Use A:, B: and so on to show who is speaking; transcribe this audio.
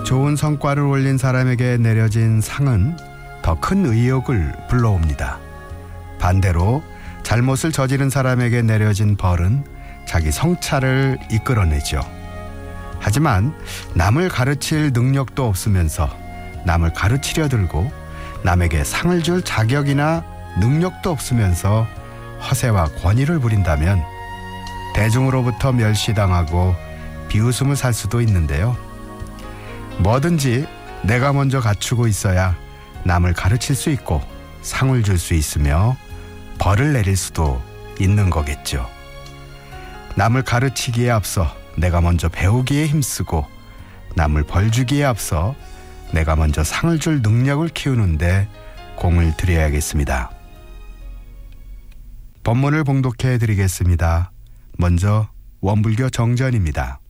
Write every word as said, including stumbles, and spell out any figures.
A: 좋은 성과를 올린 사람에게 내려진 상은 더 큰 의욕을 불러옵니다. 반대로 잘못을 저지른 사람에게 내려진 벌은 자기 성찰을 이끌어내죠. 하지만 남을 가르칠 능력도 없으면서 남을 가르치려 들고 남에게 상을 줄 자격이나 능력도 없으면서 허세와 권위를 부린다면 대중으로부터 멸시당하고 비웃음을 살 수도 있는데요. 뭐든지 내가 먼저 갖추고 있어야 남을 가르칠 수 있고 상을 줄 수 있으며 벌을 내릴 수도 있는 거겠죠. 남을 가르치기에 앞서 내가 먼저 배우기에 힘쓰고 남을 벌 주기에 앞서 내가 먼저 상을 줄 능력을 키우는데 공을 들여야겠습니다. 본문을 봉독해 드리겠습니다. 먼저 원불교 정전입니다.